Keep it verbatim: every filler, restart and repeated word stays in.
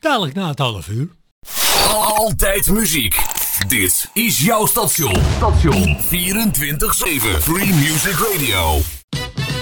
Dadelijk na het half uur. Altijd muziek. Dit is jouw station. Station vierentwintig zeven. Free Music Radio.